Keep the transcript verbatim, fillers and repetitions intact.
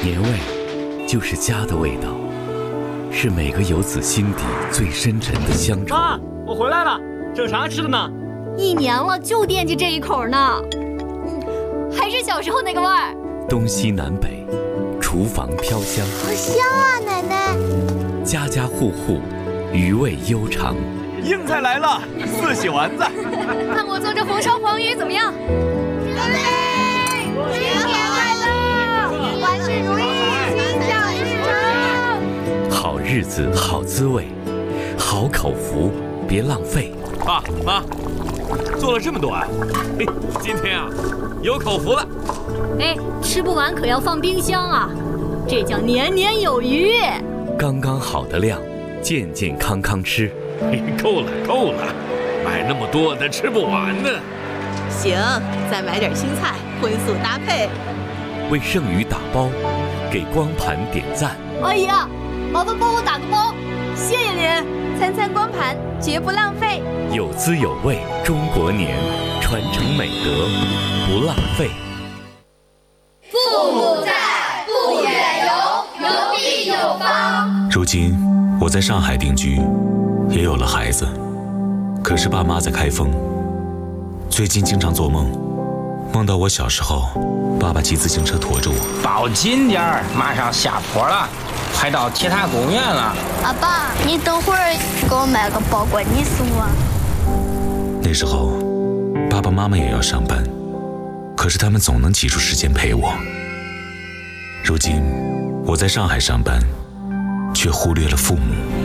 年味就是家的味道，是每个游子心底最深沉的乡愁。 妈，我回来了，这有啥吃的呢？ 一年了就惦记这一口呢，嗯，还是小时候那个味儿。 东西南北，厨房飘香， 好香啊，奶奶！ 家家户户余味悠长。 硬菜来了，四喜丸子。 看我做这红烧黄鱼怎么样？ 准备，新年快乐，万事如意，心想事成。 好日子好滋味，好口福别浪费。 爸妈，做了这么多啊！嘿，今天啊，有口福了。 哎，吃不完可要放冰箱啊，这叫年年有余。 刚刚好的量，健健康康吃。 嘿，够了够了，买那么多咱吃不完呢。 行，再买点青菜，荤素搭配。 为剩余打包，给光盘点赞。 阿姨啊，麻烦帮我打个包，谢谢您。 餐餐光盘，绝不浪费。 有滋有味中国年，传承美德，不浪费。 父母在，不远游，游必有方。 如今我在上海定居，也有了孩子，可是爸妈在开封。最近经常做梦，梦到我小时候，爸爸骑自行车驮着我。 抱紧点儿，马上下坡了，快到铁塔公园了。 阿爸，你等会儿给我买个包裹，你送我。 那时候，爸爸妈妈也要上班，可是他们总能挤出时间陪我。如今，我在上海上班，却忽略了父母。